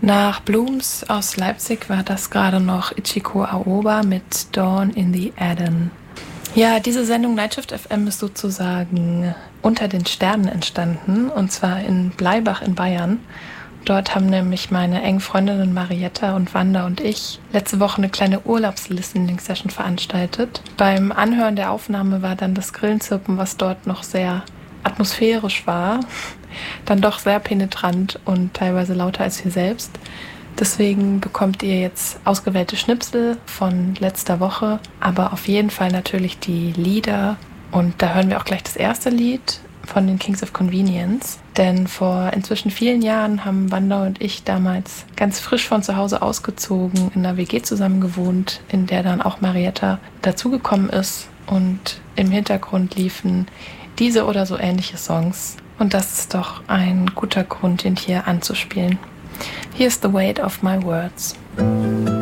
Nach Blooms aus Leipzig war das gerade noch Ichiko Aoba mit Dawn in the Eden. Ja, diese Sendung Nightshift FM ist sozusagen unter den Sternen entstanden, und zwar in Bleibach in Bayern. Dort haben nämlich meine engen Freundinnen Marietta und Wanda und ich letzte Woche eine kleine Urlaubs-Listening-Session veranstaltet. Beim Anhören der Aufnahme war dann das Grillenzirpen, was dort noch sehr atmosphärisch war, dann doch sehr penetrant und teilweise lauter als wir selbst. Deswegen bekommt ihr jetzt ausgewählte Schnipsel von letzter Woche, aber auf jeden Fall natürlich die Lieder. Und da hören wir auch gleich das erste Lied von den Kings of Convenience. Denn vor inzwischen vielen Jahren haben Wanda und ich damals ganz frisch von zu Hause ausgezogen, in einer WG zusammen gewohnt, in der dann auch Marietta dazugekommen ist. Und im Hintergrund liefen diese oder so ähnliche Songs. Und das ist doch ein guter Grund, ihn hier anzuspielen. Here's the weight of my words.